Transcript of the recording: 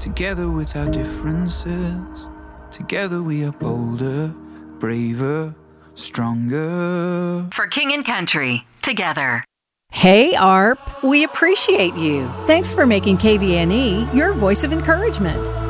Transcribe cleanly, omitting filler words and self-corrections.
Together with our differences, together we are bolder, braver, stronger. For King and Country, together. Hey, ARP, we appreciate you. Thanks for making KVNE your voice of encouragement.